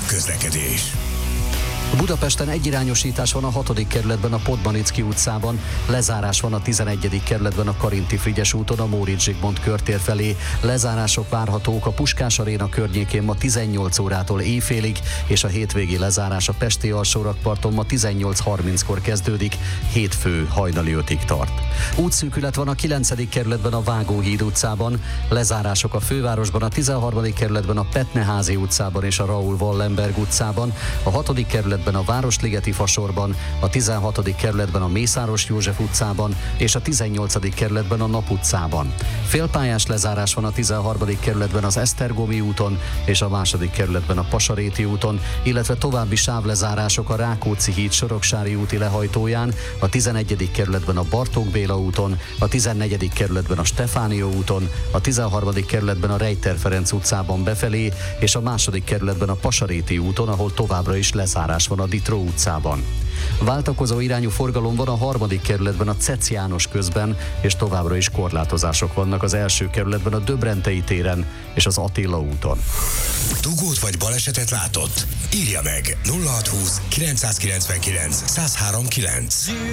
közlekedés. Budapesten egyirányosítás van a 6. kerületben a Podmanicki utcában, lezárás van a 11. kerületben a Karinti-Frigyes úton a Móricz Zsigmond körtér felé, lezárások várhatók a Puskás Aréna környékén ma 18 órától éjfélig, és a hétvégi lezárás a Pesti alsórakparton ma 18:30-kor kezdődik, hétfő hajnali 5-ig tart. Útszűkület van a 9. kerületben a Vágóhíd utcában, lezárások a fővárosban a 13. kerületben a Petneházi utcában és a Raúl Wallenberg utcában, a 6. kerületben a Városligeti Fasorban, a 16. kerületben a Mészáros József utcában és a 18. kerületben a Nap utcában. Félpályás lezárás van a 13. kerületben az Esztergomi úton és a 2. kerületben a Pasaréti úton, illetve további sávlezárások a Rákóczi híd Soroksári úti lehajtóján, a 11. kerületben a Bartók Béla úton, a 14. kerületben a Stefánió úton, a 13. kerületben a Rejter Ferenc utcában befelé és a 2. kerületben a Pasaréti úton, ahol továbbra is lezárás van a Ditró utcában. Váltakozó irányú forgalom van a 3. kerületben a Cec János közben, és továbbra is korlátozások vannak az 1. kerületben a Döbrentei téren és az Attila úton. Dugót vagy balesetet látott? Írja meg 0620 999 1039.